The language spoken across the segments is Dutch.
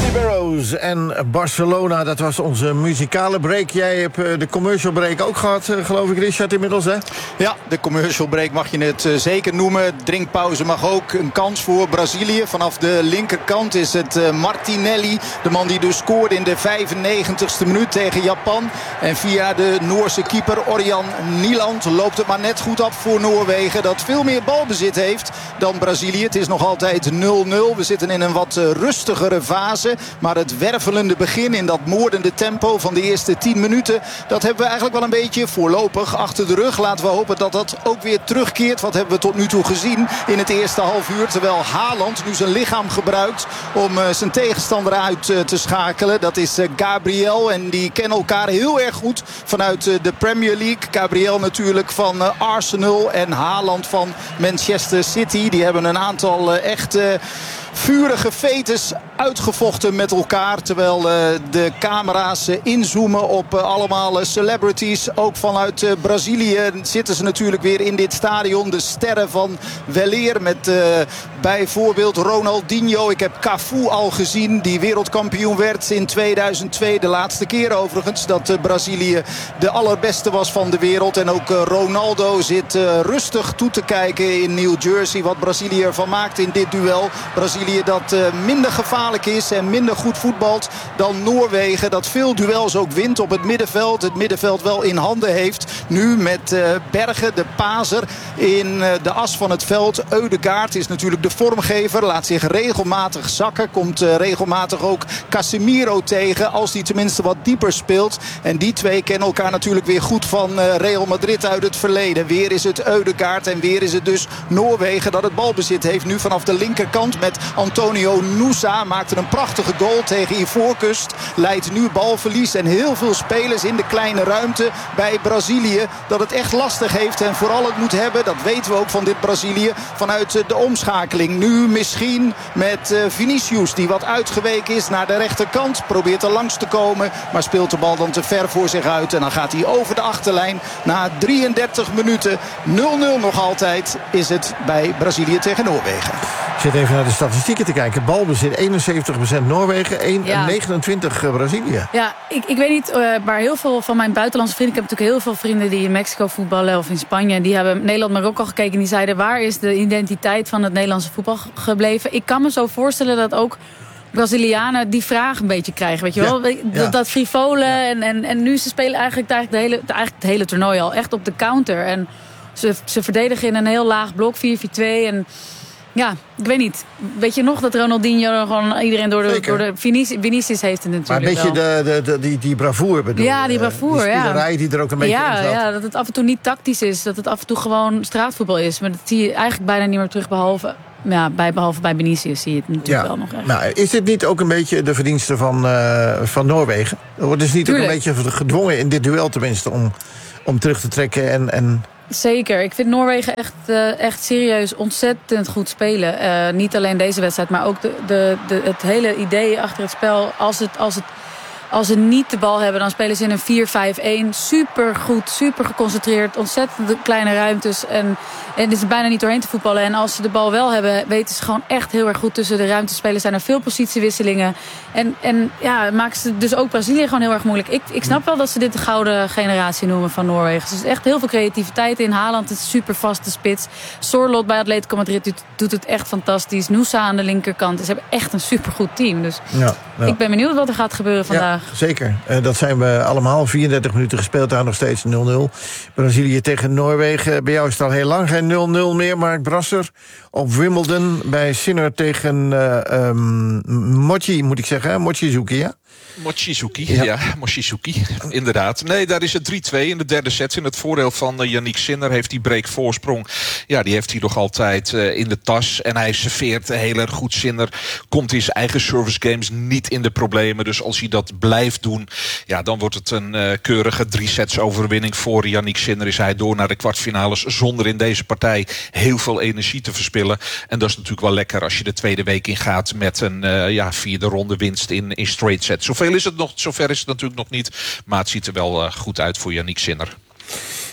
Barrows en Barcelona, dat was onze muzikale break. Jij hebt de commercial break ook gehad, geloof ik, Richard, inmiddels, hè? Ja, de commercial break mag je het zeker noemen. Drinkpauze mag ook. Een kans voor Brazilië. Vanaf de linkerkant is het Martinelli. De man die dus scoorde in de 95ste minuut tegen Japan. En via de Noorse keeper Orjan Nieland loopt het maar net goed af voor Noorwegen. Dat veel meer balbezit heeft dan Brazilië. Het is nog altijd 0-0. We zitten in een wat rustigere fase. Maar het wervelende begin in dat moordende tempo van de eerste 10 minuten... dat hebben we eigenlijk wel een beetje voorlopig achter de rug. Laten we hopen dat dat ook weer terugkeert. Wat hebben we tot nu toe gezien in het eerste half uur. Terwijl Haaland nu zijn lichaam gebruikt om zijn tegenstander uit te schakelen. Dat is Gabriel. En die kennen elkaar heel erg goed vanuit de Premier League. Gabriel natuurlijk van Arsenal en Haaland van Manchester City. Die hebben een aantal echte vurige fetes uitgevochten met elkaar. Terwijl de camera's inzoomen op allemaal celebrities. Ook vanuit Brazilië zitten ze natuurlijk weer in dit stadion. De sterren van weleer met bijvoorbeeld Ronaldinho. Ik heb Cafu al gezien, die wereldkampioen werd in 2002. De laatste keer overigens dat Brazilië de allerbeste was van de wereld. En ook Ronaldo zit rustig toe te kijken in New Jersey. Wat Brazilië ervan maakt in dit duel. Brazilië dat minder gevaarlijk is en minder goed voetbalt dan Noorwegen. Dat veel duels ook wint op het middenveld. Het middenveld wel in handen heeft. Nu met Bergen, de paser, in de as van het veld. Ødegaard is natuurlijk de vormgever. Laat zich regelmatig zakken. Komt regelmatig ook Casemiro tegen. Als die tenminste wat dieper speelt. En die twee kennen elkaar natuurlijk weer goed van Real Madrid uit het verleden. Weer is het Ødegaard en weer is het dus Noorwegen dat het balbezit heeft. Nu vanaf de linkerkant met Antonio Nusa. Maakte een prachtige goal tegen Ivoorkust. Leidt nu balverlies en heel veel spelers in de kleine ruimte bij Brazilië. Dat het echt lastig heeft en vooral het moet hebben. Dat weten we ook van dit Brazilië. Vanuit de omschakeling. Nu misschien met Vinicius die wat uitgeweken is naar de rechterkant. Probeert er langs te komen. Maar speelt de bal dan te ver voor zich uit. En dan gaat hij over de achterlijn. Na 33 minuten 0-0 nog altijd is het bij Brazilië tegen Noorwegen. Ik zit even naar de statistieken te kijken. Balbezit 71% Noorwegen, 29 Brazilië. Ja, ik weet niet, maar heel veel van mijn buitenlandse vrienden... ik heb natuurlijk heel veel vrienden die in Mexico voetballen of in Spanje... die hebben Nederland-Marokko gekeken en die zeiden... waar is de identiteit van het Nederlandse voetbal gebleven? Ik kan me zo voorstellen dat ook Brazilianen die vraag een beetje krijgen, weet je wel? Ja. Dat frivolen en nu ze spelen eigenlijk het hele toernooi al echt op de counter. En ze verdedigen in een heel laag blok, 4-4-2 en... Ja, ik weet niet. Weet je nog dat Ronaldinho gewoon iedereen door de Vinicius heeft het natuurlijk. Maar een beetje die bravoure bedoel. Ja, die bravoure, die spielerij die er ook een beetje in zat. Ja, dat het af en toe niet tactisch is. Dat het af en toe gewoon straatvoetbal is. Maar dat zie je eigenlijk bijna niet meer terug behalve bij Vinicius zie je het natuurlijk wel nog echt. Nou, is dit niet ook een beetje de verdienste van Noorwegen? Wordt dus niet ook een beetje gedwongen in dit duel tenminste om terug te trekken en Zeker. Ik vind Noorwegen echt serieus ontzettend goed spelen. Niet alleen deze wedstrijd, maar ook het hele idee achter het spel. Als ze niet de bal hebben, dan spelen ze in een 4-5-1. Super goed, super geconcentreerd. Ontzettend kleine ruimtes. En het is bijna niet doorheen te voetballen. En als ze de bal wel hebben, weten ze gewoon echt heel erg goed tussen de ruimtes spelen. Zijn er veel positiewisselingen. En maken ze dus ook Brazilië gewoon heel erg moeilijk. Ik snap wel dat ze dit de gouden generatie noemen van Noorwegen. Er is echt heel veel creativiteit in. Haaland is super vaste spits. Sorloth bij Atletico Madrid doet het echt fantastisch. Nusa aan de linkerkant. Ze hebben echt een supergoed team. Dus ik ben benieuwd wat er gaat gebeuren vandaag. Ja, zeker. Dat zijn we allemaal. 34 minuten gespeeld, daar nog steeds 0-0. Brazilië tegen Noorwegen. Bij jou is het al heel lang geen 0-0 meer. Mark Brasser op Wimbledon bij Sinner tegen Mochi, moet ik zeggen. Mochizuki, ja? Mochizuki, inderdaad. Nee, daar is het 3-2 in de derde set. In het voordeel van Yannick Sinner heeft die breakvoorsprong. Ja, die heeft hij nog altijd in de tas. En hij serveert heel erg goed. Sinner komt in zijn eigen service games niet in de problemen. Dus als hij dat blijft doen, ja, dan wordt het een keurige 3-sets overwinning voor Yannick Sinner. Is hij door naar de kwartfinales zonder in deze partij heel veel energie te verspillen. En dat is natuurlijk wel lekker als je de tweede week in gaat met een vierde ronde winst in straight sets. Zover is het natuurlijk nog niet. Maar het ziet er wel goed uit voor Yannick Sinner.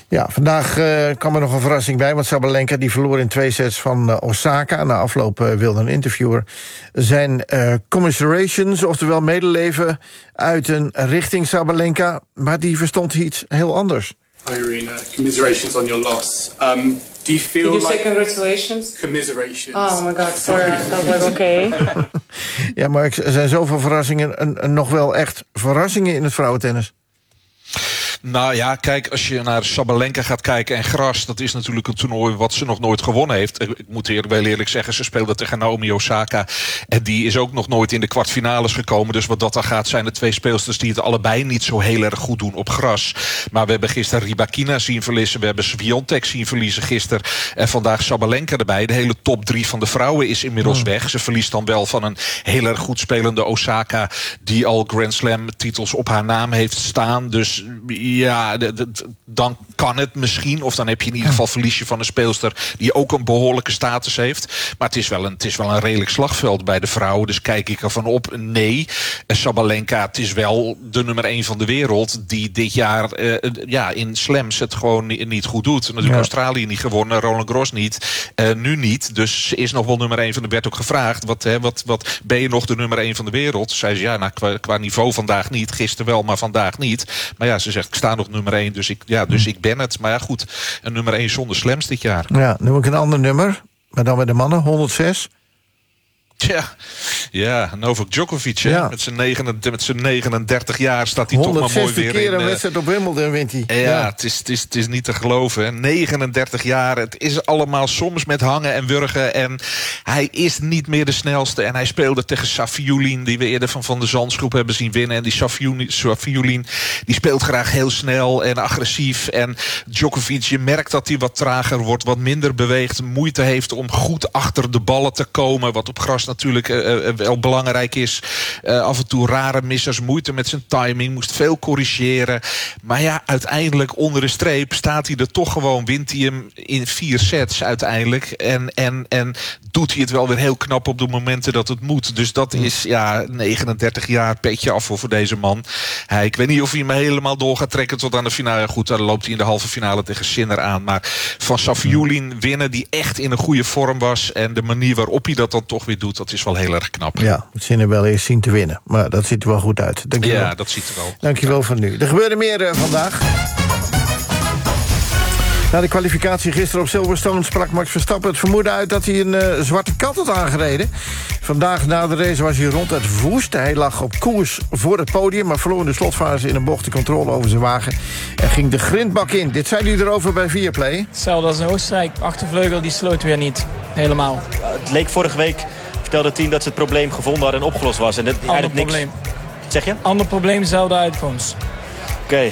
Ja, vandaag kwam er nog een verrassing bij, want Sabalenka die verloor in 2 sets van Osaka. Na afloop wilde een interviewer zijn commiserations, oftewel medeleven, uiten richting Sabalenka. Maar die verstond iets heel anders. Hi Irina, commiserations on your loss. Do you feel Did you say like congratulations? commiserations? Oh my god, sorry. I was like, okay. Ja, maar er zijn zoveel verrassingen en nog wel echt verrassingen in het vrouwentennis. Nou ja, kijk, als je naar Sabalenka gaat kijken en gras, dat is natuurlijk een toernooi wat ze nog nooit gewonnen heeft. Ik moet eerlijk zeggen, ze speelde tegen Naomi Osaka en die is ook nog nooit in de kwartfinales gekomen. Dus wat dat dan gaat, zijn de 2 speelsters die het allebei niet zo heel erg goed doen op gras. Maar we hebben gisteren Rybakina zien verliezen, we hebben Swiatek zien verliezen gisteren en vandaag Sabalenka erbij. De hele top 3 van de vrouwen is inmiddels weg. Ze verliest dan wel van een heel erg goed spelende Osaka die al Grand Slam titels op haar naam heeft staan. Dus ja, dan kan het misschien, of dan heb je in ieder geval verlies je van een speelster die ook een behoorlijke status heeft. Maar het is wel een redelijk slagveld bij de vrouwen. Dus kijk ik ervan op, nee. Sabalenka, het is wel de nummer 1 van de wereld die dit jaar in slams het gewoon niet goed doet. Natuurlijk Australië niet gewonnen, Roland Garros niet. Nu niet, dus ze is nog wel nummer 1 van de werd ook gevraagd. Wat ben je nog de nummer 1 van de wereld? Zei ze, qua niveau vandaag niet. Gisteren wel, maar vandaag niet. Maar ja, ze zegt, ik sta nog nummer 1, dus ik ben het. Maar ja, goed, een nummer 1 zonder slams dit jaar. Ja, noem ik een ander nummer, maar dan bij de mannen, 106. Ja, Novak Djokovic, ja. Met zijn 39 jaar staat hij toch maar mooi weer in. 160 keer een wedstrijd op Wimbledon wint hij. Ja, het is niet te geloven. Hè. 39 jaar, het is allemaal soms met hangen en wurgen. En hij is niet meer de snelste. En hij speelde tegen Safiullin, die we eerder van de Zandschroep hebben zien winnen. En die Safiullin, die speelt graag heel snel en agressief. En Djokovic, je merkt dat hij wat trager wordt, wat minder beweegt, moeite heeft om goed achter de ballen te komen, wat op gras natuurlijk wel belangrijk is. Af en toe rare missers, moeite met zijn timing, moest veel corrigeren. Maar ja, uiteindelijk onder de streep staat hij er toch gewoon, wint hij hem in 4 sets uiteindelijk. En doet hij het wel weer heel knap op de momenten dat het moet. Dus dat is 39 jaar, petje af voor deze man. Ik weet niet of hij hem helemaal door gaat trekken tot aan de finale. Goed, dan loopt hij in de halve finale tegen Sinner aan. Maar van Safiullin winnen, die echt in een goede vorm was, en de manier waarop hij dat dan toch weer doet, dat is wel heel erg knap. Ja, moet Sinner wel eerst zien te winnen. Maar dat ziet er wel goed uit. Dankjewel. Ja, dat ziet er wel. Dankjewel van nu. Er gebeurde meer vandaag. Na de kwalificatie gisteren op Silverstone sprak Max Verstappen het vermoeden uit dat hij een zwarte kat had aangereden. Vandaag na de race was hij ronduit woest. Hij lag op koers voor het podium, maar verloor in de slotfase in een bocht de controle over zijn wagen en ging de grindbak in. Dit zei hij erover bij Viaplay. Hetzelfde als in Oostenrijk. Achtervleugel die sloot weer niet. Helemaal. Het leek vorige week, vertelde het team, dat ze het probleem gevonden hadden en opgelost was. En dat eigenlijk niks. Probleem. Zeg je? Ander probleem, dezelfde uitkomst. Oké.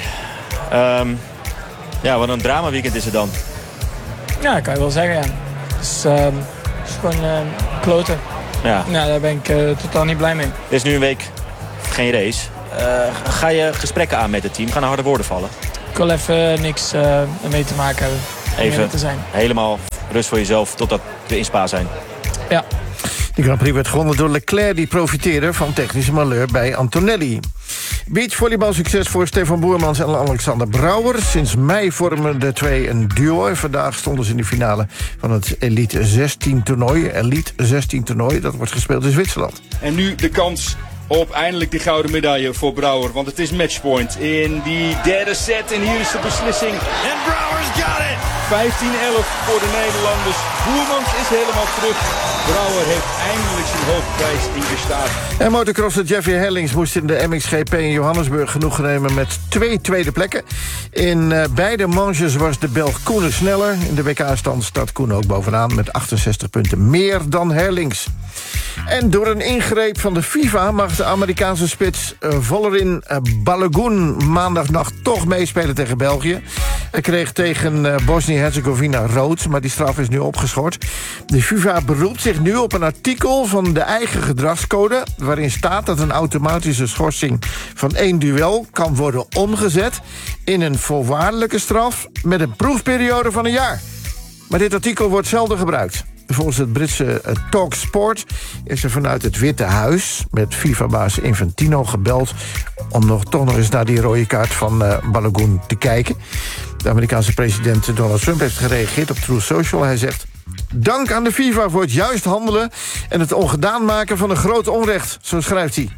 Ja, wat een dramaweekend is het dan. Ja, kan je wel zeggen, ja. Het is gewoon kloten. Ja. Ja, daar ben ik totaal niet blij mee. Er is nu een week geen race. Ga je gesprekken aan met het team? Gaan er harde woorden vallen? Ik wil even niks mee te maken hebben. Even te zijn. Helemaal rust voor jezelf totdat we in Spa zijn. Ja. De Grand Prix werd gewonnen door Leclerc, die profiteerde van technische malheur bij Antonelli. Beachvolleybalsucces voor Stefan Boermans en Alexander Brouwer. Sinds mei vormen de twee een duo. En vandaag stonden ze in de finale van het Elite 16 toernooi. Elite 16 toernooi, dat wordt gespeeld in Zwitserland. En nu de kans op eindelijk die gouden medaille voor Brouwer. Want het is matchpoint in die derde set. En hier is de beslissing. En Brouwer's got it! 15-11 voor de Nederlanders. Boermans is helemaal terug. Brouwer heeft eindelijk zijn hoofdprijs ingestaat. En motocrosser Jeffrey Herlings moest in de MXGP in Johannesburg genoegen nemen met 2 tweede plekken. In beide manches was de Belg Koene sneller. In de WK-stand staat Koene ook bovenaan met 68 punten meer dan Herlings. En door een ingreep van de FIFA mag de Amerikaanse spits Valerin Balogun maandagnacht toch meespelen tegen België. Hij kreeg tegen Bosnië-Herzegovina rood, maar die straf is nu opgeschort. De FIFA beroept zich nu op een artikel van de eigen gedragscode, waarin staat dat een automatische schorsing van 1 duel kan worden omgezet in een voorwaardelijke straf met een proefperiode van 1 jaar. Maar dit artikel wordt zelden gebruikt. Volgens het Britse Talksport is er vanuit het Witte Huis met FIFA-baas Infantino gebeld om toch nog eens naar die rode kaart van Balogun te kijken. De Amerikaanse president Donald Trump heeft gereageerd op Truth Social. Hij zegt: dank aan de FIFA voor het juist handelen en het ongedaan maken van een groot onrecht. Zo schrijft hij.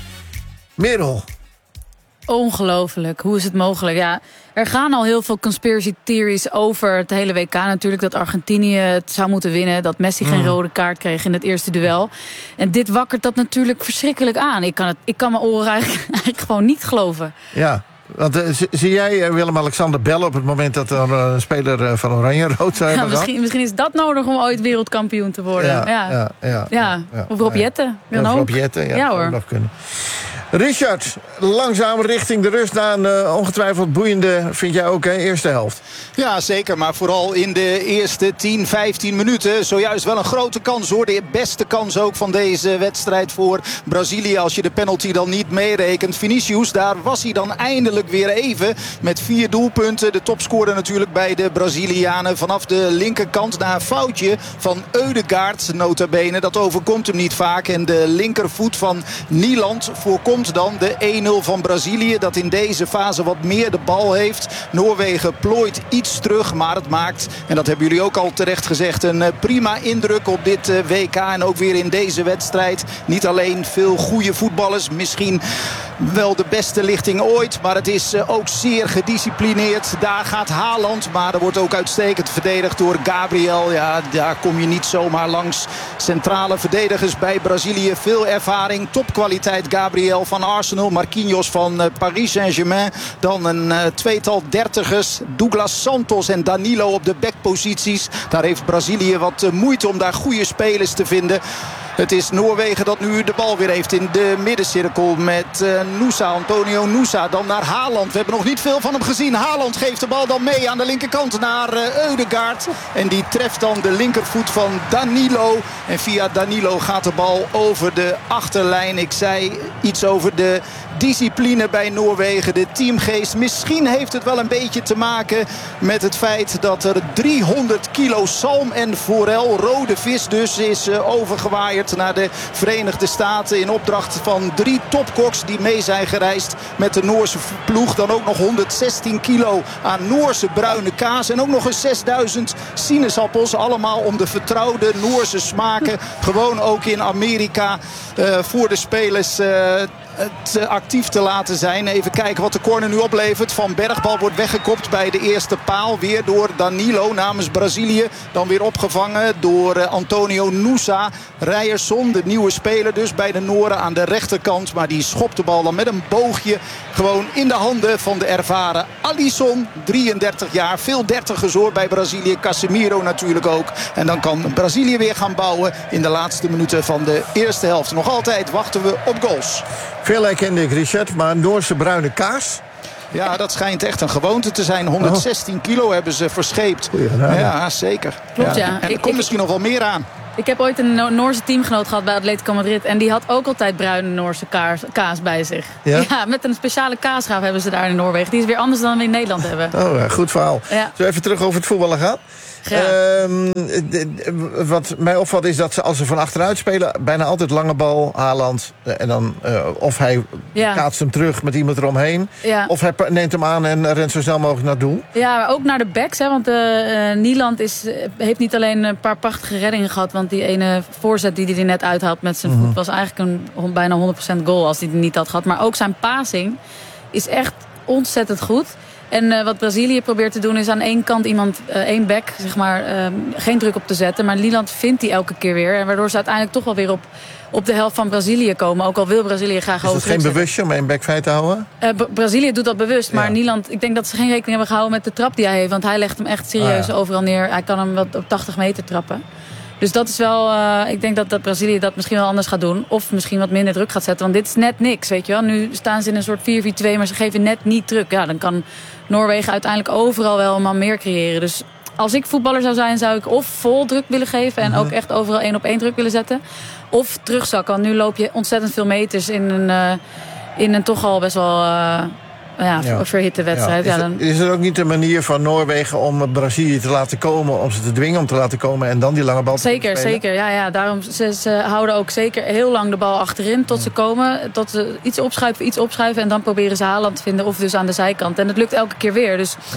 Merel. Ongelooflijk. Hoe is het mogelijk? Ja, er gaan al heel veel conspiracy theories over het hele WK natuurlijk. Dat Argentinië het zou moeten winnen. Dat Messi geen rode kaart kreeg in het eerste duel. En dit wakkert dat natuurlijk verschrikkelijk aan. Ik kan mijn oren eigenlijk gewoon niet geloven. Ja. Want zie jij Willem-Alexander bellen op het moment dat er een speler van Oranje rood zou hebben gehad? Misschien is dat nodig om ooit wereldkampioen te worden. Ja. Of Rob Jetten. Rob Jetten, ja hoor. Nog kunnen. Richard, langzaam richting de rust na een ongetwijfeld boeiende, vind jij ook, hè, eerste helft. Ja, zeker. Maar vooral in de eerste 10, 15 minuten. Zojuist wel een grote kans hoor. De beste kans ook van deze wedstrijd voor Brazilië. Als je de penalty dan niet meerekent. Vinicius, daar was hij dan eindelijk weer even. Met 4 doelpunten. De topscorer natuurlijk bij de Brazilianen. Vanaf de linkerkant na een foutje van Ødegaard. Nota bene, dat overkomt hem niet vaak. En de linkervoet van Nieland voorkomt dan de 1-0 van Brazilië. Dat in deze fase wat meer de bal heeft. Noorwegen plooit iets terug. Maar het maakt, en dat hebben jullie ook al terecht gezegd, een prima indruk op dit WK. En ook weer in deze wedstrijd. Niet alleen veel goede voetballers. Misschien wel de beste lichting ooit. Maar het is ook zeer gedisciplineerd. Daar gaat Haaland. Maar er wordt ook uitstekend verdedigd door Gabriel. Ja, daar kom je niet zomaar langs. Centrale verdedigers bij Brazilië. Veel ervaring. Topkwaliteit Gabriel van Arsenal. Marquinhos van Paris Saint-Germain. Dan een tweetal dertigers. Douglas Santos en Danilo op de backposities. Daar heeft Brazilië wat moeite om daar goede spelers te vinden. Het is Noorwegen dat nu de bal weer heeft in de middencirkel met Nusa, Antonio Nusa. Dan naar Haaland. We hebben nog niet veel van hem gezien. Haaland geeft de bal dan mee aan de linkerkant naar Ødegaard. En die treft dan de linkervoet van Danilo. En via Danilo gaat de bal over de achterlijn. Ik zei iets over de discipline bij Noorwegen. De teamgeest. Misschien heeft het wel een beetje te maken met het feit dat er 300 kilo zalm en forel, rode vis dus, is overgewaaid naar de Verenigde Staten in opdracht van 3 topkoks die mee zijn gereisd met de Noorse ploeg. Dan ook nog 116 kilo aan Noorse bruine kaas en ook nog eens 6000 sinaasappels. Allemaal om de vertrouwde Noorse smaken gewoon ook in Amerika voor de spelers het actief te laten zijn. Even kijken wat de corner nu oplevert. Van Bergbal wordt weggekopt bij de eerste paal. Weer door Danilo namens Brazilië. Dan weer opgevangen door Antonio Nusa. Rijerson, de nieuwe speler dus bij de Noren aan de rechterkant. Maar die schopt de bal dan met een boogje gewoon in de handen van de ervaren Alisson. 33 jaar. Veel dertigers hoor bij Brazilië. Casemiro natuurlijk ook. En dan kan Brazilië weer gaan bouwen in de laatste minuten van de eerste helft. Nog altijd wachten we op goals. Veel herkende ik, Richard, maar Noorse bruine kaas? Ja, dat schijnt echt een gewoonte te zijn. 116 kilo hebben ze verscheept. Ja, zeker. Klopt, ja. En er komt misschien nog wel meer aan. Ik heb ooit een Noorse teamgenoot gehad bij Atletico Madrid. En die had ook altijd bruine Noorse kaas bij zich. Ja? Ja, met een speciale kaasgraaf hebben ze daar in Noorwegen. Die is weer anders dan we in Nederland hebben. Oh, goed verhaal. Ja. Zullen we even terug over het voetballen gaan? Wat mij opvalt is dat ze, als ze van achteruit spelen, bijna altijd lange bal, Haaland. En dan of hij kaatst hem terug met iemand eromheen. Ja. Of hij neemt hem aan en rent zo snel mogelijk naar het doel. Ja, maar ook naar de backs. Hè, want Nieland heeft niet alleen een paar prachtige reddingen gehad. Want die ene voorzet die hij er net uithaalt met zijn voet was eigenlijk een bijna 100% goal als hij het niet had gehad. Maar ook zijn passing is echt ontzettend goed. En wat Brazilië probeert te doen is aan één kant één back, zeg maar, geen druk op te zetten. Maar Nieland vindt die elke keer weer. En waardoor ze uiteindelijk toch wel weer op de helft van Brazilië komen. Ook al wil Brazilië graag over. Is dat geen bewustje om één back vrij te houden? Brazilië doet dat bewust. Maar Nieland, ik denk dat ze geen rekening hebben gehouden met de trap die hij heeft. Want hij legt hem echt serieus overal neer. Hij kan hem wat op 80 meter trappen. Dus dat is wel, ik denk dat Brazilië dat misschien wel anders gaat doen. Of misschien wat minder druk gaat zetten. Want dit is net niks, weet je wel. Nu staan ze in een soort 4-4-2, maar ze geven net niet druk. Ja, dan kan Noorwegen uiteindelijk overal wel een man meer creëren. Dus als ik voetballer zou zijn, zou ik of vol druk willen geven. En ook echt overal 1-op-1 druk willen zetten. Of terugzakken. Want nu loop je ontzettend veel meters in een toch al best wel verhitte wedstrijd. Is er ook niet een manier van Noorwegen om Brazilië te laten komen, om ze te dwingen om te laten komen en dan die lange bal te spelen? Zeker. Ja. Daarom ze houden ook zeker heel lang de bal achterin tot ze komen. Tot ze iets opschuiven en dan proberen ze Haaland te vinden of dus aan de zijkant. En het lukt elke keer weer. Dus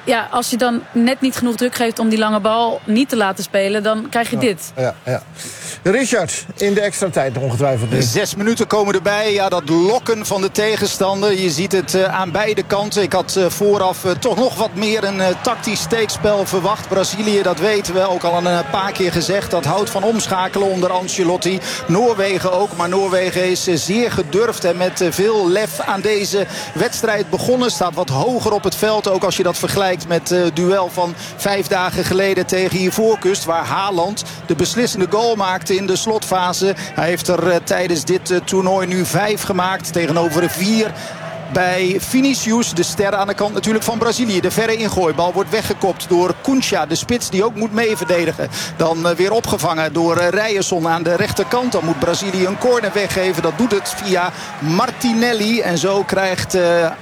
ja, als je dan net niet genoeg druk geeft om die lange bal niet te laten spelen, dan krijg je dit. Ja. Richard, in de extra tijd ongetwijfeld. 6 minuten komen erbij. Ja, dat lokken van de tegenstander. Je ziet het aan beide kanten. Ik had vooraf toch nog wat meer een tactisch steekspel verwacht. Brazilië, dat weten we, ook al een paar keer gezegd. Dat houdt van omschakelen onder Ancelotti. Noorwegen ook, maar Noorwegen is zeer gedurfd en met veel lef aan deze wedstrijd begonnen. Staat wat hoger op het veld, ook als je dat vergelijkt met het duel van 5 dagen geleden tegen Ivoorkust, waar Haaland de beslissende goal maakte in de slotfase. Hij heeft er tijdens dit toernooi nu 5 gemaakt tegenover 4 bij Vinicius, de ster aan de kant natuurlijk van Brazilië. De verre ingooibal wordt weggekopt door Cunha, de spits die ook moet meeverdedigen. Dan weer opgevangen door Ryerson aan de rechterkant. Dan moet Brazilië een corner weggeven. Dat doet het via Martinelli. En zo krijgt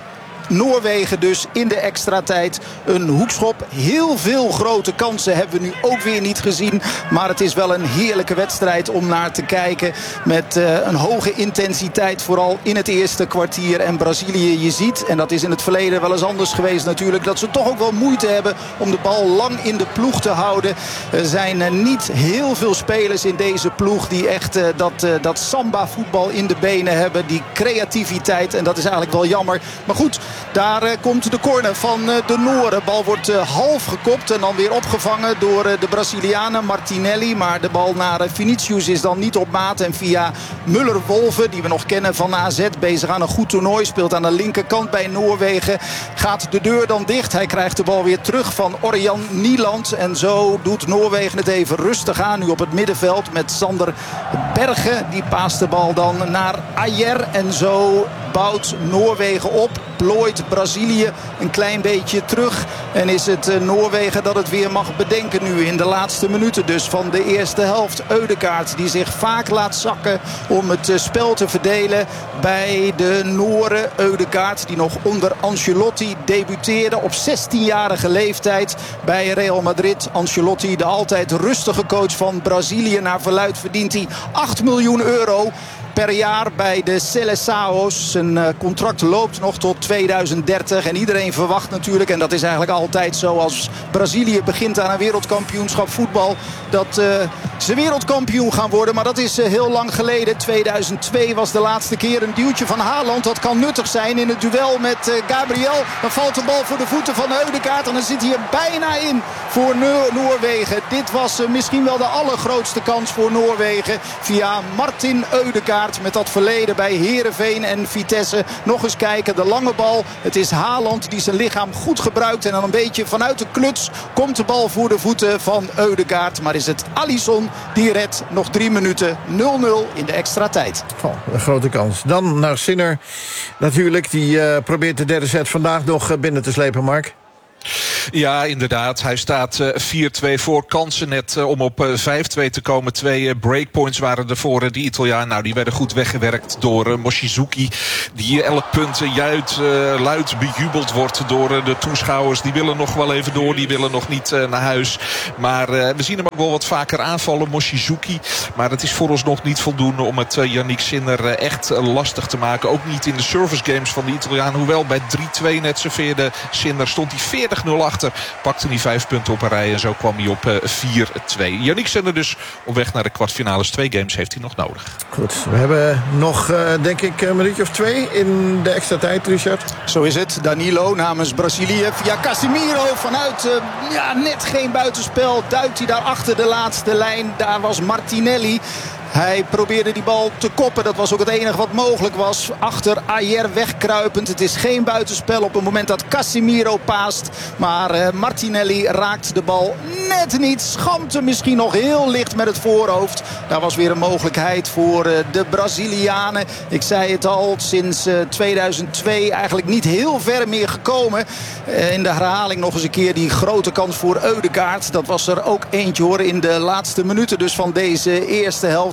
Noorwegen dus in de extra tijd een hoekschop. Heel veel grote kansen hebben we nu ook weer niet gezien. Maar het is wel een heerlijke wedstrijd om naar te kijken. Met een hoge intensiteit, vooral in het eerste kwartier. En Brazilië, je ziet, en dat is in het verleden wel eens anders geweest natuurlijk, dat ze toch ook wel moeite hebben om de bal lang in de ploeg te houden. Er zijn niet heel veel spelers in deze ploeg die echt dat samba voetbal in de benen hebben. Die creativiteit, en dat is eigenlijk wel jammer. Maar goed, daar komt de corner van de Nooren. Bal wordt half gekopt en dan weer opgevangen door de Brazilianen Martinelli. Maar de bal naar Vinicius is dan niet op maat. En via Müller-Wolfe, die we nog kennen van AZ, bezig aan een goed toernooi, speelt aan de linkerkant bij Noorwegen, gaat de deur dan dicht. Hij krijgt de bal weer terug van Orjan Nieland. En zo doet Noorwegen het even rustig aan nu op het middenveld met Sander Berge. Die paast de bal dan naar Ajer. En zo bouwt Noorwegen op, plooit Brazilië een klein beetje terug. En is het Noorwegen dat het weer mag bedenken nu in de laatste minuten dus van de eerste helft. Ødegaard die zich vaak laat zakken om het spel te verdelen bij de Nooren. Ødegaard die nog onder Ancelotti debuteerde op 16-jarige leeftijd bij Real Madrid. Ancelotti, de altijd rustige coach van Brazilië. Naar verluidt verdient hij €8 miljoen per jaar bij de Seleçao's. Zijn contract loopt nog tot 2030. En iedereen verwacht natuurlijk, en dat is eigenlijk altijd zo als Brazilië begint aan een wereldkampioenschap voetbal, dat ze wereldkampioen gaan worden. Maar dat is heel lang geleden. 2002 was de laatste keer. Een duwtje van Haaland. Dat kan nuttig zijn in het duel met Gabriel. Dan valt de bal voor de voeten van Ødegaard. En dan zit hij er bijna in voor Noorwegen. Dit was misschien wel de allergrootste kans voor Noorwegen. Via Martin Ødegaard. Met dat verleden bij Heerenveen en Vitesse. Nog eens kijken, de lange bal. Het is Haaland die zijn lichaam goed gebruikt. En dan een beetje vanuit de kluts komt de bal voor de voeten van Ødegaard. Maar is het Alisson die redt. Nog 3 minuten, 0-0 in de extra tijd. Oh, een grote kans. Dan naar Sinner natuurlijk. Die probeert de derde set vandaag nog binnen te slepen, Mark. Ja, inderdaad. Hij staat 4-2 voor. Kansen net om op 5-2 te komen. 2 breakpoints waren er voor die Italiaan. Nou, die werden goed weggewerkt door Mochizuki. Die elk punt luid bejubeld wordt door de toeschouwers. Die willen nog wel even door. Die willen nog niet naar huis. Maar we zien hem ook wel wat vaker aanvallen, Mochizuki. Maar het is voor ons nog niet voldoende om het Yannick Sinner echt lastig te maken. Ook niet in de service games van de Italiaan. Hoewel bij 3-2 net serveerde Sinner, stond hij 40-0 achter. Pakte hij 5 punten op een rij en zo kwam hij op 4-2. Yannick Sinner dus op weg naar de kwartfinales. 2 games heeft hij nog nodig. Goed, we hebben nog denk ik een minuutje of 2 in de extra tijd, Richard. Zo is het. Danilo namens Brazilië via Casemiro vanuit net geen buitenspel. Duikt hij daar achter de laatste lijn. Daar was Martinelli. Hij probeerde die bal te koppen. Dat was ook het enige wat mogelijk was. Achter Ajer wegkruipend. Het is geen buitenspel op het moment dat Casemiro paast. Maar Martinelli raakt de bal net niet. Schampt hem misschien nog heel licht met het voorhoofd. Daar was weer een mogelijkheid voor de Brazilianen. Ik zei het al, sinds 2002 eigenlijk niet heel ver meer gekomen. In de herhaling nog eens een keer die grote kans voor Ødegaard. Dat was er ook eentje hoor in de laatste minuten dus van deze eerste helft.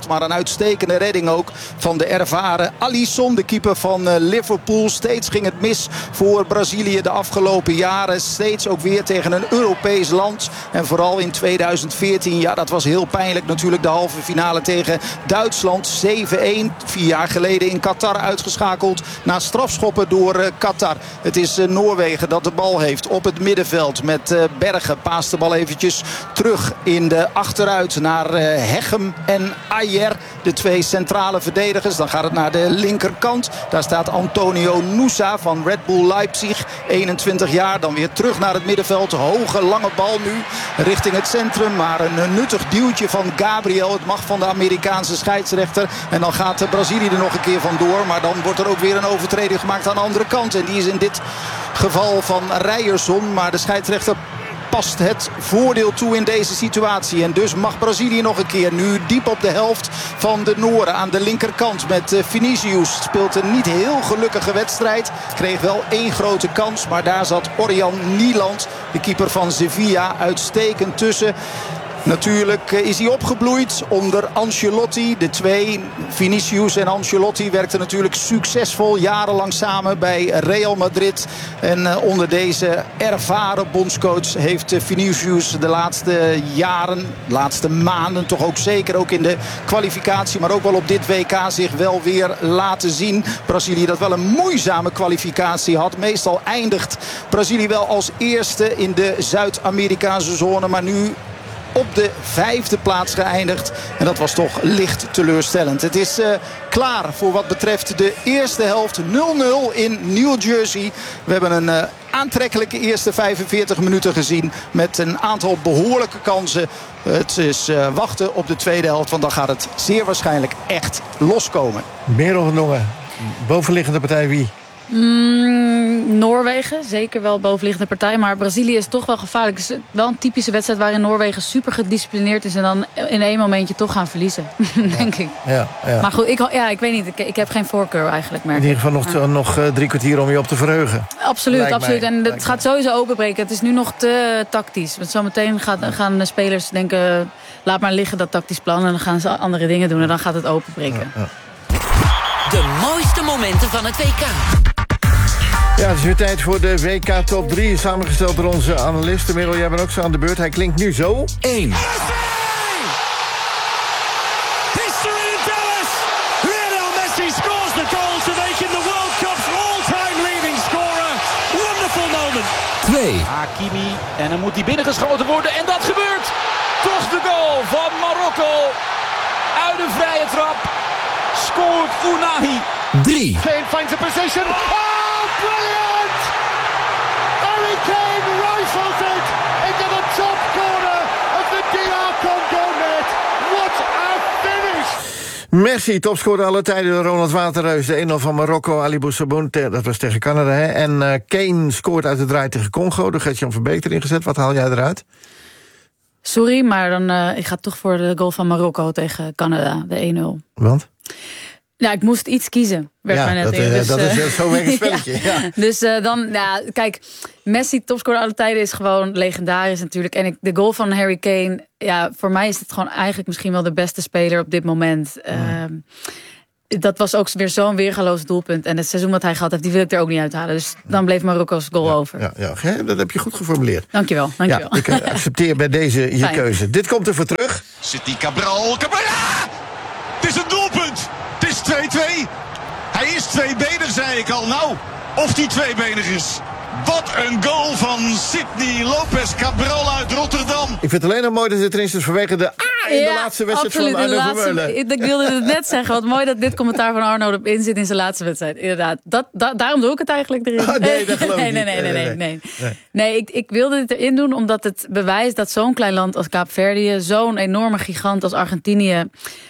Maar een uitstekende redding ook van de ervaren Alisson, de keeper van Liverpool. Steeds ging het mis voor Brazilië de afgelopen jaren. Steeds ook weer tegen een Europees land. En vooral in 2014, ja, dat was heel pijnlijk natuurlijk. De halve finale tegen Duitsland. 7-1, 4 jaar geleden in Qatar uitgeschakeld. Na strafschoppen door Qatar. Het is Noorwegen dat de bal heeft op het middenveld met Bergen. Paast de bal eventjes terug in de achteruit naar Hegem en Ayer. De 2 centrale verdedigers. Dan gaat het naar de linkerkant. Daar staat Antonio Nusa van Red Bull Leipzig. 21 jaar. Dan weer terug naar het middenveld. Hoge, lange bal nu richting het centrum. Maar een nuttig duwtje van Gabriel. Het mag van de Amerikaanse scheidsrechter. En dan gaat Brazilië er nog een keer vandoor. Maar dan wordt er ook weer een overtreding gemaakt aan de andere kant. En die is in dit geval van Ryerson. Maar de scheidsrechter past het voordeel toe in deze situatie. En dus mag Brazilië nog een keer. Nu diep op de helft van de Nooren aan de linkerkant met Vinicius. Speelt een niet heel gelukkige wedstrijd. Kreeg wel 1 grote kans. Maar daar zat Orjan Nieland, de keeper van Sevilla, uitstekend tussen. Natuurlijk is hij opgebloeid onder Ancelotti. De 2, Vinicius en Ancelotti, werkten natuurlijk succesvol jarenlang samen bij Real Madrid. En onder deze ervaren bondscoach heeft Vinicius de laatste jaren, de laatste maanden toch ook zeker, ook in de kwalificatie, maar ook wel op dit WK zich wel weer laten zien. Brazilië dat wel een moeizame kwalificatie had. Meestal eindigt Brazilië wel als eerste in de Zuid-Amerikaanse zone, maar nu op de 5e plaats geëindigd. En dat was toch licht teleurstellend. Het is klaar voor wat betreft de eerste helft. 0-0 in New Jersey. We hebben een aantrekkelijke eerste 45 minuten gezien. Met een aantal behoorlijke kansen. Het is wachten op de tweede helft. Want dan gaat het zeer waarschijnlijk echt loskomen. Merel genomen. Bovenliggende partij wie? Noorwegen, zeker wel bovenliggende partij. Maar Brazilië is toch wel gevaarlijk. Het is wel een typische wedstrijd waarin Noorwegen super gedisciplineerd is en dan in één momentje toch gaan verliezen. Denk ik. Ja. Maar goed, ik weet niet. Ik heb geen voorkeur eigenlijk, merk in ieder geval nog 3 kwartier om je op te verheugen. Absoluut. En het gaat sowieso openbreken. Het is nu nog te tactisch. Want zometeen gaan de spelers denken, laat maar liggen dat tactisch plan. En dan gaan ze andere dingen doen en dan gaat het openbreken. Ja. De mooiste momenten van het WK. Ja, het is weer tijd voor de WK Top 3. Samengesteld door onze analisten. Merel, jij bent ook zo aan de beurt. Hij klinkt nu zo. 1. History in Dallas. Lionel Messi scores the goal to make him the World Cup's all-time leading scorer. Wonderful moment. 2. Hakimi. En dan moet hij binnengeschoten worden. En dat gebeurt. Toch de goal van Marokko. Uit een vrije trap. Scoort Ounahi. 3. Kane finds a position. Oh, brilliant! Harry Kane rifles it into the top corner of the DR Congo net. What a finish! Messi, topscorer alle tijden, Ronald Waterreus. De 1-0 van Marokko, Ali Boussaboun, dat was tegen Canada. Hè? En Kane scoort uit de draai tegen Congo. De Gert-Jan Verbeek erin gezet. Wat haal jij eruit? Sorry, maar dan, ik ga toch voor de goal van Marokko tegen Canada, de 1-0. Want? Ja, ik moest iets kiezen. Dat is zo weer een spelletje. Ja. Dus kijk, Messi, topscorer alle tijden, is gewoon legendarisch natuurlijk. En de goal van Harry Kane, ja, voor mij is het gewoon eigenlijk misschien wel de beste speler op dit moment. Dat was ook weer zo'n weergaloos doelpunt. En het seizoen wat hij gehad heeft, die wil ik er ook niet uithalen. Dus dan bleef Marokko's goal over. Ja, dat heb je goed geformuleerd. Dankjewel. Ja, ik accepteer bij deze je keuze. Dit komt er voor terug. Zit die Cabral. Ja! Het is een doelpunt. Het is 2-2. Hij is tweebenig, zei ik al. Nou, of die tweebenig is. Wat een goal van Sidney Lopez Cabral uit Rotterdam. Ik vind het alleen nog mooi dat het erin is vanwege de in de laatste wedstrijd absoluut, van Arno Vermeulen. Ik wilde het net zeggen. Wat mooi dat dit commentaar van Arno erin zit in zijn laatste wedstrijd. Inderdaad. Daarom doe ik het eigenlijk erin. Oh, nee, dat geloof ik niet. Nee, ik wilde dit erin doen omdat het bewijst dat zo'n klein land als Kaapverdië, zo'n enorme gigant als Argentinië,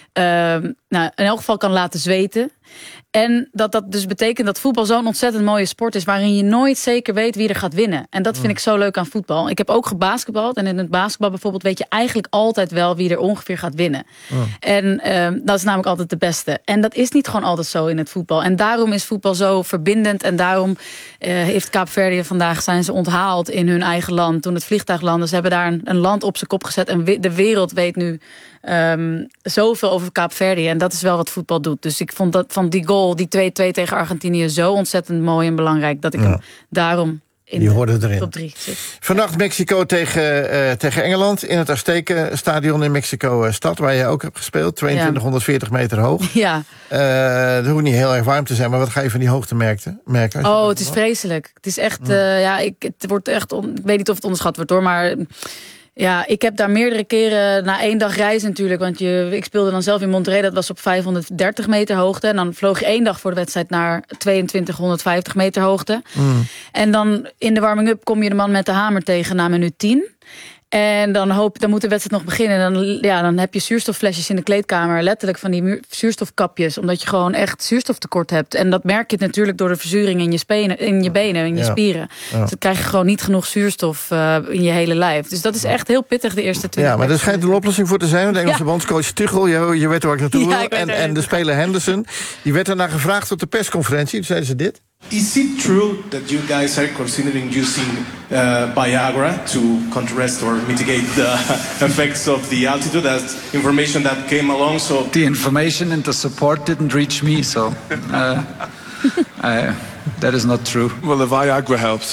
in elk geval kan laten zweten. En dat dus betekent dat voetbal zo'n ontzettend mooie sport is, waarin je nooit zeker weet wie er gaat winnen. En dat vind ik zo leuk aan voetbal. Ik heb ook gebasketbald. En in het basketbal bijvoorbeeld weet je eigenlijk altijd wel wie er ongeveer gaat winnen. En dat is namelijk altijd de beste. En dat is niet gewoon altijd zo in het voetbal. En daarom is voetbal zo verbindend. En daarom heeft Kaapverdië vandaag, zijn ze onthaald in hun eigen land. Toen het vliegtuig landde, ze hebben daar een land op zijn kop gezet. En de wereld weet nu zoveel over Kaapverdië. En dat is wel wat voetbal doet. Dus ik vond dat van die goal, die 2-2 tegen Argentinië, zo ontzettend mooi en belangrijk. Dat ik hem daarom in de top 3 zit. Vannacht Mexico tegen Engeland in het Aztekenstadion in Mexico-stad, waar jij ook hebt gespeeld. 2240 meter hoog. Ja. Het hoeft niet heel erg warm te zijn, maar wat ga je van die hoogte merken? Het is vreselijk. Het is echt, het wordt echt, ik weet niet of het onderschat wordt hoor, maar ja, ik heb daar meerdere keren na 1 dag reizen natuurlijk, want ik speelde dan zelf in Monterrey, dat was op 530 meter hoogte. En dan vloog je 1 dag voor de wedstrijd naar 2250 meter hoogte. En dan in de warming-up kom je de man met de hamer tegen na minuut 10. En dan moet de wedstrijd nog beginnen. Dan heb je zuurstofflesjes in de kleedkamer. Letterlijk van die zuurstofkapjes. Omdat je gewoon echt zuurstoftekort hebt. En dat merk je natuurlijk door de verzuring in je benen, in je spieren. Dus dan krijg je gewoon niet genoeg zuurstof in je hele lijf. Dus dat is echt heel pittig de eerste 20 maar er schijnt een oplossing voor te zijn. De Engelse bondscoach Tuchel, je weet waar ik naartoe wil. En de speler Henderson, die werd daarna gevraagd op de persconferentie. Toen zeiden ze dit. Is it true that you guys are considering using Viagra to contrast or mitigate the effects of the altitude? That's information that came along. So the information and the support didn't reach me, so that is not true. Well, the Viagra helps.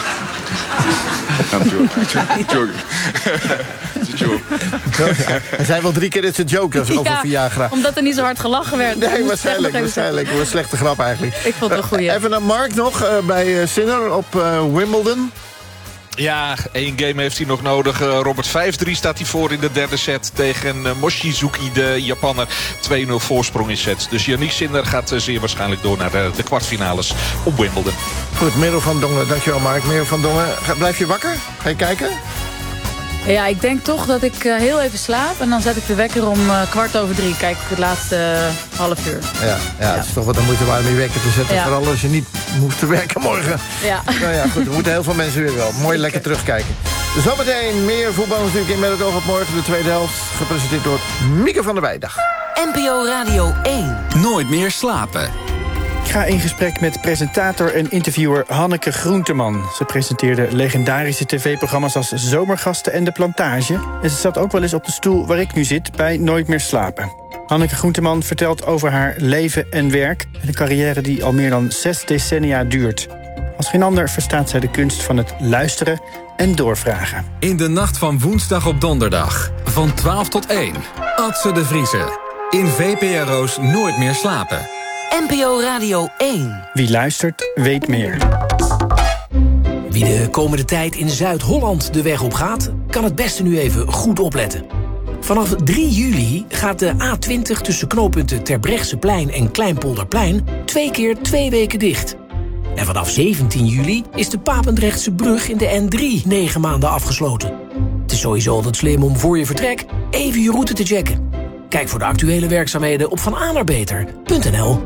I'm joking. It's a joke. Hij zei wel 3 keer dat het een joke was over Viagra. Omdat er niet zo hard gelachen werd. Nee, waarschijnlijk. Een slechte grap eigenlijk. Ik vond het een goeie. Even naar Mark nog bij Sinner op Wimbledon. Ja, 1 game heeft hij nog nodig. Robert 5-3 staat hij voor in de derde set tegen Mochizuki, de Japanner. 2-0 voorsprong in sets. Dus Yannick Sinner gaat zeer waarschijnlijk door naar de kwartfinales op Wimbledon. Goed, Merel van Dongen. Dankjewel Mark. Merel van Dongen, blijf je wakker? Ga je kijken? Ja, ik denk toch dat ik heel even slaap. En dan zet ik de wekker om 2:15. Kijk ik het laatste half uur. Ja, het is toch wat de moeite waard om je wekker te zetten. Vooral als je niet moet te werken morgen. Ja. Nou ja, goed. Er moeten heel veel mensen weer wel. Mooi lekker terugkijken. Zometeen meer voetbal natuurlijk in Met het oog op morgen. De tweede helft. Gepresenteerd door Mieke van der Weijdag. NPO Radio 1. Nooit meer slapen. Ik ga in gesprek met presentator en interviewer Hanneke Groenteman. Ze presenteerde legendarische tv-programma's als Zomergasten en De Plantage. En ze zat ook wel eens op de stoel waar ik nu zit bij Nooit meer slapen. Hanneke Groenteman vertelt over haar leven en werk. En een carrière die al meer dan 6 decennia duurt. Als geen ander verstaat zij de kunst van het luisteren en doorvragen. In de nacht van woensdag op donderdag. Van 12 tot 1. Adse de Vrieze. In VPRO's Nooit meer slapen. NPO Radio 1. Wie luistert, weet meer. Wie de komende tijd in Zuid-Holland de weg op gaat, kan het beste nu even goed opletten. Vanaf 3 juli gaat de A20 tussen knooppunten Terbrechtseplein en Kleinpolderplein 2 keer 2 weken dicht. En vanaf 17 juli is de Papendrechtse brug in de N3 9 maanden afgesloten. Het is sowieso altijd slim om voor je vertrek even je route te checken. Kijk voor de actuele werkzaamheden op vananerbeter.nl.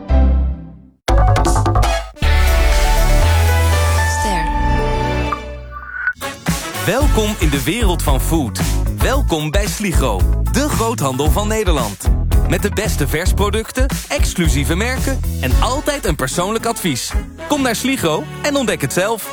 Welkom in de wereld van food. Welkom bij Sligro, de groothandel van Nederland. Met de beste versproducten, exclusieve merken en altijd een persoonlijk advies. Kom naar Sligro en ontdek het zelf.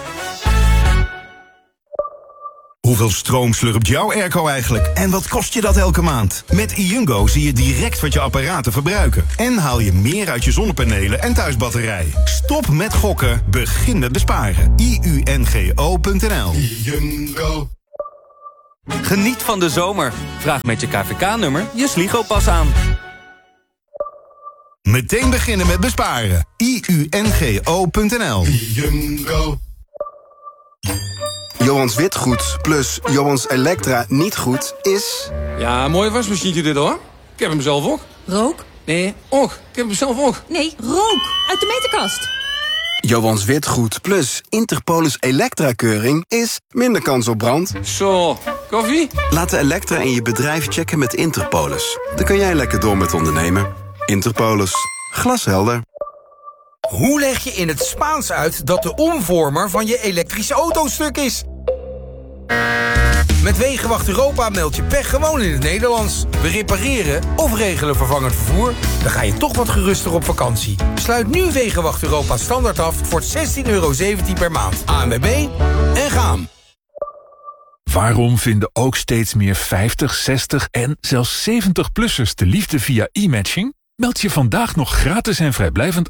Hoeveel stroom slurpt jouw airco eigenlijk? En wat kost je dat elke maand? Met iUngo zie je direct wat je apparaten verbruiken. En haal je meer uit je zonnepanelen en thuisbatterij. Stop met gokken, begin met besparen. iUNGO.nl. iUngo. Geniet van de zomer. Vraag met je KVK-nummer je Sligo-pas aan. Meteen beginnen met besparen. iUNGO.nl. iUngo. Johans Witgoed plus Johans Elektra niet goed is... Ja, een mooie wasmachientje dit hoor. Ik heb hem zelf ook. Rook? Nee, och. Ik heb hem zelf ook. Nee, rook. Uit de meterkast. Johans Witgoed plus Interpolis Elektra-keuring is minder kans op brand. Zo, koffie? Laat de Elektra in je bedrijf checken met Interpolis. Dan kun jij lekker door met ondernemen. Interpolis. Glashelder. Hoe leg je in het Spaans uit dat de omvormer van je elektrische auto stuk is? Met Wegenwacht Europa meld je pech gewoon in het Nederlands. We repareren of regelen vervangend vervoer. Dan ga je toch wat geruster op vakantie. Sluit nu Wegenwacht Europa standaard af voor €16,17 per maand. ANWB en gaan. Waarom vinden ook steeds meer 50, 60 en zelfs 70-plussers de liefde via e-matching? Meld je vandaag nog gratis en vrijblijvend